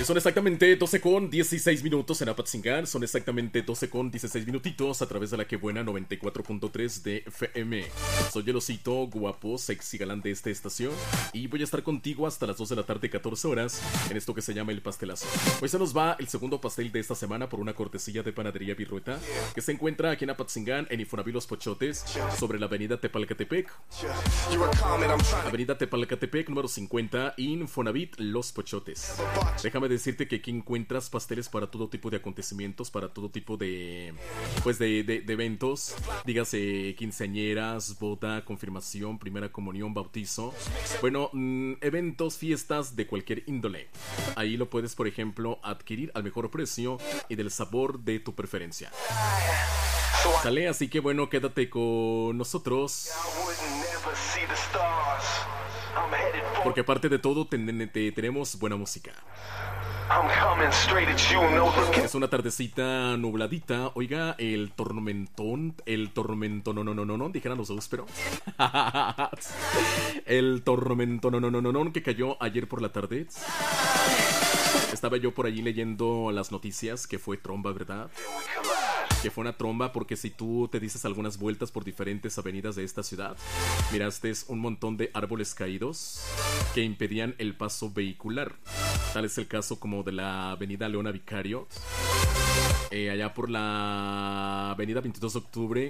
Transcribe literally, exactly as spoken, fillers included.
Son exactamente doce con dieciséis minutos en Apatzingán. Son exactamente doce con dieciséis minutitos a través de la que buena noventa y cuatro punto tres de F M. Soy el osito guapo, sexy galán de esta estación. Y voy a estar contigo hasta las dos de la tarde, catorce horas, en esto que se llama El Pastelazo. Hoy se nos va el segundo pastel de esta semana por una cortesía de Panadería Virrueta, que se encuentra aquí en Apatzingán, en Infonavit Los Pochotes, sobre la avenida Tepalcatepec. Avenida Tepalcatepec, número cincuenta, Infonavit Los Pochotes. Déjame decirte que aquí encuentras pasteles para todo tipo de acontecimientos, para todo tipo de, pues de, de, de eventos, dígase quinceañeras, boda, confirmación, primera comunión, bautizo. Bueno, mmm, eventos, fiestas de cualquier índole. Ahí lo puedes, por ejemplo, adquirir al mejor precio y del sabor de tu preferencia. Sale, así que bueno, quédate con nosotros. Porque aparte de todo, ten, te, tenemos buena música. Es una tardecita nubladita. Oiga, el tormentón, el tormentón, no, no, no, no, no, dijeran los dos, pero el tormentón, no, no, no, no, no, que cayó ayer por la tarde. Estaba yo por allí leyendo las noticias, que fue tromba, ¿verdad? Que fue una tromba, porque si tú te dices algunas vueltas por diferentes avenidas de esta ciudad, miraste un montón de árboles caídos que impedían el paso vehicular. Tal es el caso como de la avenida Leona Vicario, eh, allá por la avenida veintidós de octubre,